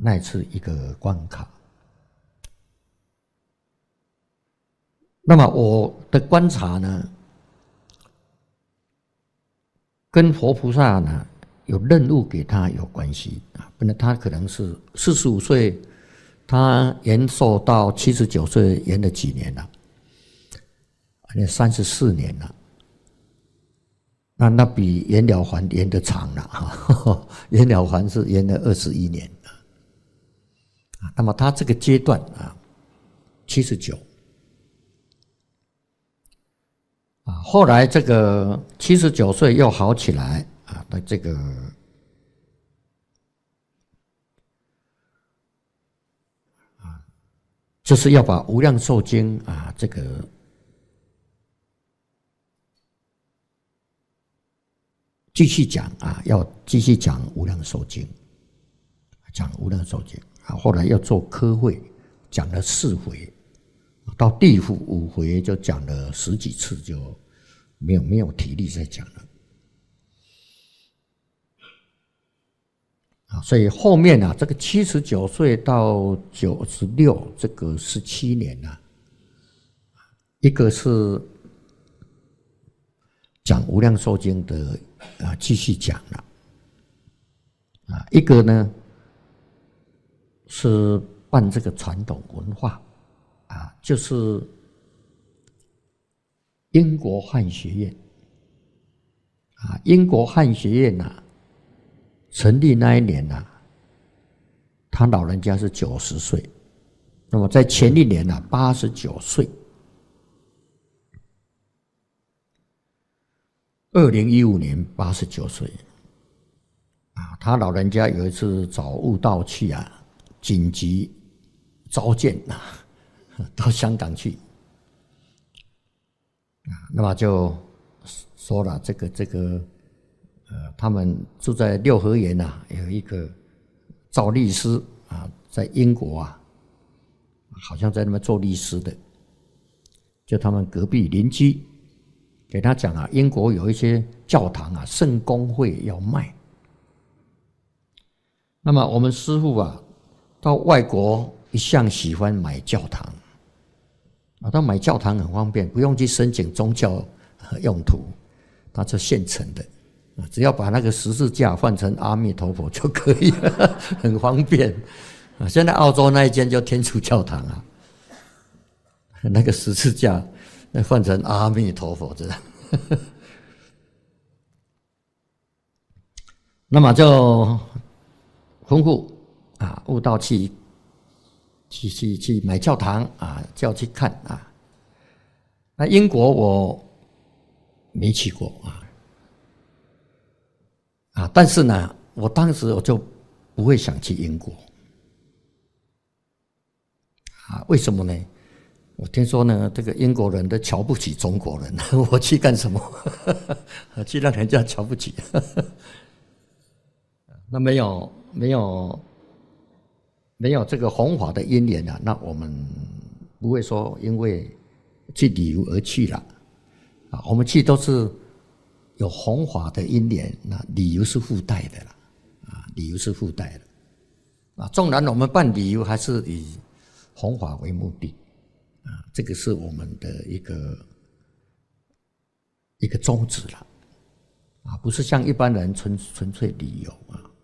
那是一个关卡。那么我的观察呢，跟佛菩萨呢有任务给他有关系啊，不然他可能是45岁，他延寿到79岁，延了几年了？34年了。那比延了还延得长了哈，延了还是延了21年啊。那么他这个阶段啊，79啊，后来这个79岁又好起来啊，那这个就是要把《无量寿经》啊这个继续讲啊，要继续讲《无量寿经》，讲《无量寿经》啊。后来要做科会，讲了4回，到第5回就讲了10几次，就没有体力再讲了啊。所以后面啊，这个79岁到96这个17年啊，一个是讲《无量寿经》的继续讲了啊，一个呢是办这个传统文化啊，就是英国汉学院啊，英国汉学院成立那一年他老人家是90岁，那么在前一年89岁。2015年89岁啊，他老人家有一次找悟道去紧急召见到香港去那么就说了这个他们住在六合园有一个赵律师在英国好像在那边做律师的，就他们隔壁邻居给他讲英国有一些教堂圣公会要卖。那么我们师父到外国一向喜欢买教堂他买教堂很方便，不用去申请宗教用途，他就现成的只要把那个十字架换成阿弥陀佛就可以了，很方便现在澳洲那一间叫天主教堂那个十字架那换成阿弥陀佛这样那么就吩咐悟道去买教堂叫去看那英国我没去过但是呢，我当时我就不会想去英国为什么呢？我听说呢，这个英国人都瞧不起中国人，我去干什么？去让人家瞧不起？那没有这个弘法的因缘那我们不会说因为去旅游而去了我们去都是有弘法的因缘，那旅游是附带的啦旅游是附带的纵然我们办旅游还是以弘法为目的这个是我们的一个宗旨了不是像一般人纯粹旅游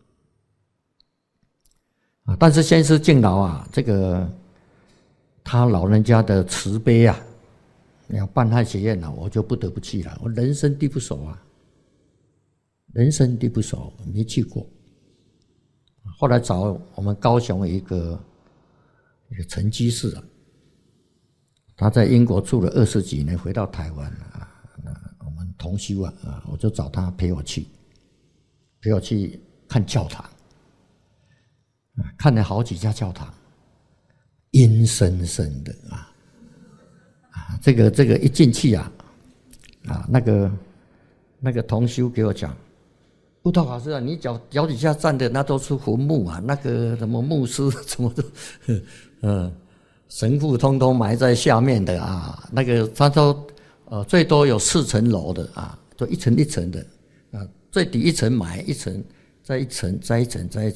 但是先师敬老这个他老人家的慈悲要办汉学院我就不得不去了，我人生地不熟人生地不熟，没去过。后来找我们高雄一个陈居士他在英国住了20几年，回到台湾我们同修我就找他陪我去看教堂看了好几家教堂，阴森森的这个一进去那个同修给我讲，悟道法师你脚底下站的那都是坟墓那个什么牧师什么的神父通通埋在下面的那个他说最多有4层楼的就一层一层的最底一层埋一层再一层再一层再一层